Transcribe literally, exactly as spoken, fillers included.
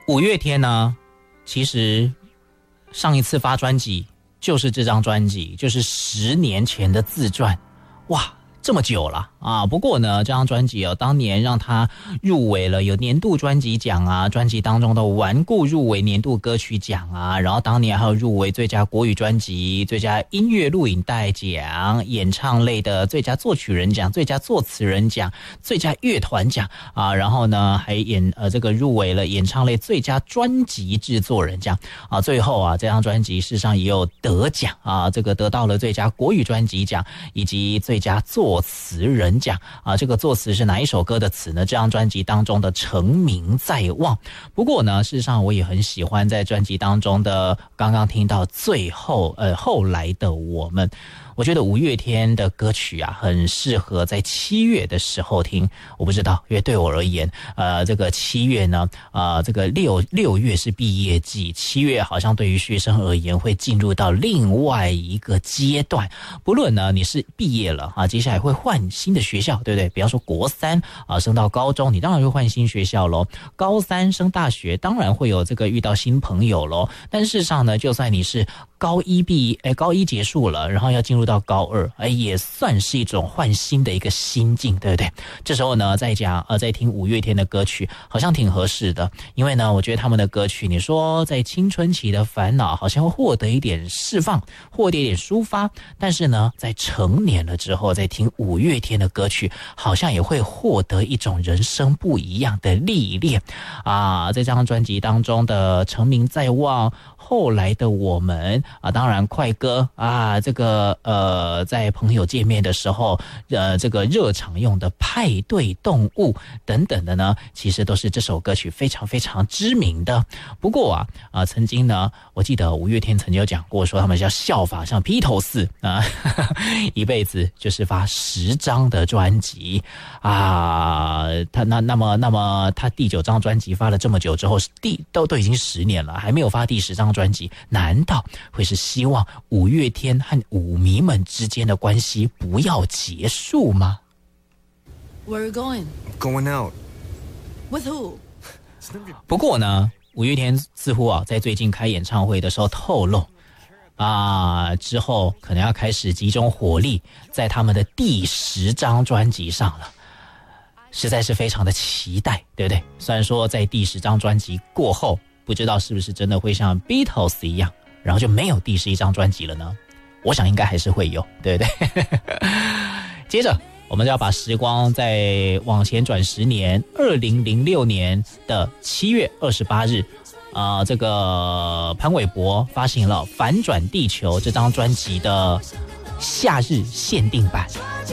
五月天呢，其实上一次发专辑就是这张专辑，就是十年前的自传，哇，这么久了啊！不过呢，这张专辑哦，当年让他入围了有年度专辑奖啊，专辑当中的顽固入围年度歌曲奖啊，然后当年还有入围最佳国语专辑、最佳音乐录影带奖、演唱类的最佳作曲人奖、最佳作词人奖、最佳乐团奖啊，然后呢还演呃这个入围了演唱类最佳专辑制作人奖啊，最后啊这张专辑事实上也有得奖啊，这个得到了最佳国语专辑奖以及最佳作词人奖啊，这个作词是哪一首歌的词呢？这张专辑当中的成名在望。不过呢，事实上我也很喜欢在专辑当中的刚刚听到最后呃后来的我们。我觉得五月天的歌曲啊，很适合在七月的时候听。我不知道，因为对我而言，呃，这个七月呢，呃，这个六六月是毕业季，七月好像对于学生而言会进入到另外一个阶段。不论呢你是毕业了啊，接下来会换新的学校，对不对？比方说国三啊，升到高中，你当然会换新学校咯。高三升大学，当然会有这个遇到新朋友咯。但事实上呢，就算你是高一毕业，哎，高一结束了，然后要进入到高二，哎，也算是一种换新的一个心境，对不对？这时候呢，再讲呃，再听五月天的歌曲，好像挺合适的，因为呢，我觉得他们的歌曲，你说在青春期的烦恼，好像会获得一点释放，获得一点抒发，但是呢，在成年了之后，再听五月天的歌曲，好像也会获得一种人生不一样的历练啊！在这张专辑当中的成名在望，后来的我们啊，当然快歌啊，这个呃，在朋友见面的时候，呃，这个热场用的派对动物等等的呢，其实都是这首歌曲非常非常知名的。不过啊啊，曾经呢，我记得五月天曾经有讲过，说他们要效法像披头士啊，呵呵一辈子就是发十张的专辑啊。他那那么那么他第九张专辑发了这么久之后，第都都已经十年了，还没有发第十张专辑，难道会是希望五月天和舞迷们之间的关系不要结束吗？ Where are you going? Going out. With who? 不过呢，五月天似乎啊，在最近开演唱会的时候透露啊，之后可能要开始集中火力在他们的第十张专辑上了，实在是非常的期待，对不对？虽然说在第十张专辑过后，不知道是不是真的会像 Beatles 一样，然后就没有第十一张专辑了呢？我想应该还是会有，对不对？接着我们就要把时光再往前转十年，二零零六年的七月二十八日啊、呃，这个潘玮柏发行了《反转地球》这张专辑的夏日限定版。